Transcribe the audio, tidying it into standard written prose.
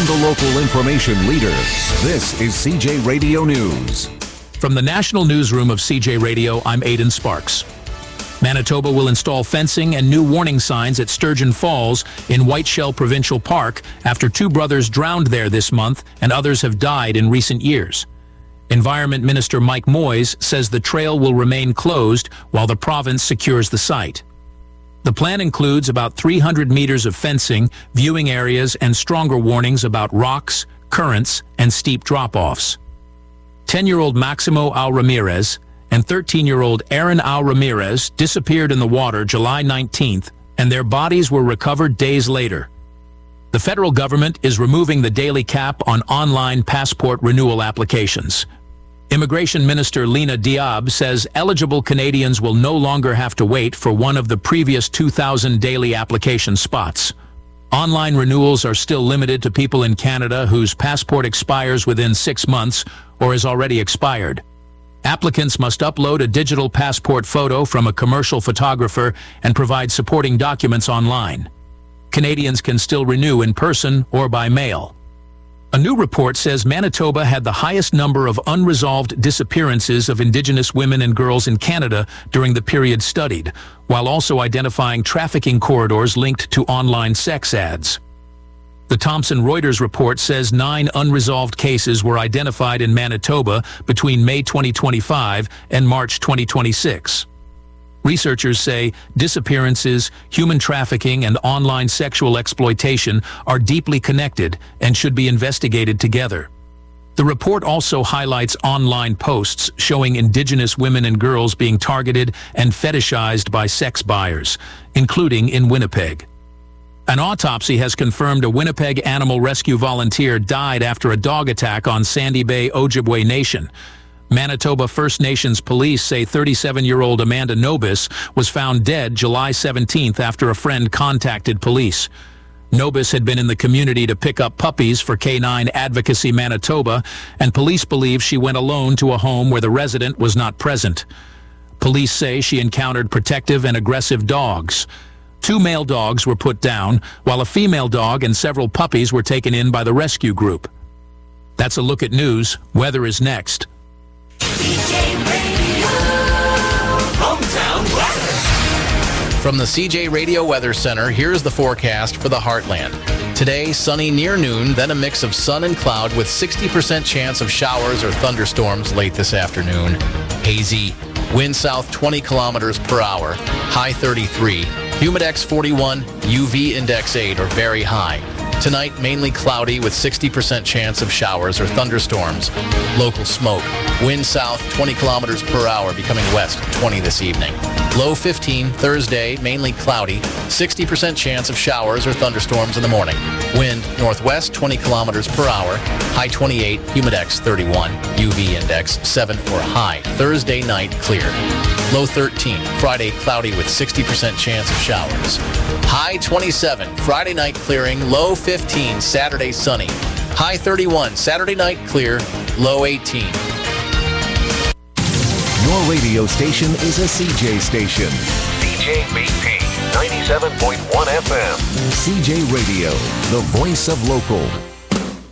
From the local information leader, this is CJ Radio News. From the National Newsroom of CJ Radio, I'm Aidan Sparks. Manitoba will install fencing and new warning signs at Sturgeon Falls in Whiteshell Provincial Park after 2 brothers drowned there this month and others have died in recent years. Environment Minister Mike Moyes says the trail will remain closed while the province secures the site. The plan includes about 300 meters of fencing, viewing areas, and stronger warnings about rocks, currents, and steep drop-offs. 10-year-old Maximo Au Ramirez and 13-year-old Aaron Au Ramirez disappeared in the water July 19th, and their bodies were recovered days later. The federal government is removing the daily cap on online passport renewal applications. Immigration Minister Lena Diab says eligible Canadians will no longer have to wait for one of the previous 2,000 daily application spots. Online renewals are still limited to people in Canada whose passport expires within 6 months or has already expired. Applicants must upload a digital passport photo from a commercial photographer and provide supporting documents online. Canadians can still renew in person or by mail. A new report says Manitoba had the highest number of unresolved disappearances of Indigenous women and girls in Canada during the period studied, while also identifying trafficking corridors linked to online sex ads. The Thomson Reuters report says 9 unresolved cases were identified in Manitoba between May 2025 and March 2026. Researchers say disappearances, human trafficking, and online sexual exploitation are deeply connected and should be investigated together. The report also highlights online posts showing Indigenous women and girls being targeted and fetishized by sex buyers, including in Winnipeg. An autopsy has confirmed a Winnipeg animal rescue volunteer died after a dog attack on Sandy Bay, Ojibwe Nation. Manitoba First Nations police say 37-year-old Amanda Nobis was found dead July 17th after a friend contacted police. Nobis had been in the community to pick up puppies for Canine Advocacy Manitoba, and police believe she went alone to a home where the resident was not present. Police say she encountered protective and aggressive dogs. 2 male dogs were put down, while a female dog and several puppies were taken in by the rescue group. That's a look at news. Weather is next. CJ Radio, hometown weather. From the CJ Radio Weather Center, here's the forecast for the Heartland. Today, sunny near noon, then a mix of sun and cloud with 60% chance of showers or thunderstorms late this afternoon. Hazy. Wind south 20 kilometers per hour. High 33. Humidex 41. UV index 8 or very high. Tonight, mainly cloudy with 60% chance of showers or thunderstorms. Local smoke. Wind south 20 kilometers per hour, becoming west 20 this evening. Low 15. Thursday, mainly cloudy. 60% chance of showers or thunderstorms in the morning. Wind northwest 20 kilometers per hour. High 28. Humidex 31. UV index 7 or high. Thursday night clear. Low 13. Friday cloudy with 60% chance of showers. High 27. Friday night clearing. Low 15. Saturday sunny. High 31. Saturday night clear. Low 18. Your radio station is a CJ station. CJBP 97.1 FM. CJ Radio, the voice of local.